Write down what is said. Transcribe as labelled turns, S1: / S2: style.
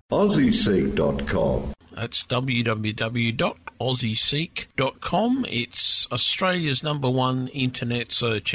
S1: AussieSeek.com.
S2: That's www.aussieseek.com. It's Australia's #1 internet search